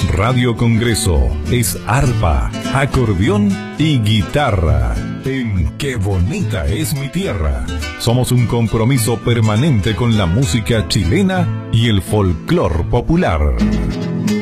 Radio Congreso es arpa, acordeón y guitarra. En Qué bonita es mi tierra. Somos un compromiso permanente con la música chilena y el folclor popular.